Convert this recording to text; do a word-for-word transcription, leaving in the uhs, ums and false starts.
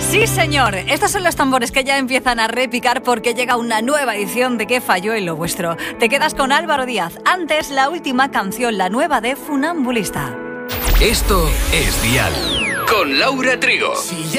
Sí, señor. Estos son los tambores que ya empiezan a repicar porque llega una nueva edición de ¿Qué falló en lo vuestro? Te quedas con Álvaro Díaz. Antes, la última canción, la nueva de Funambulista. Esto es Dial con Laura Trigo. Si ya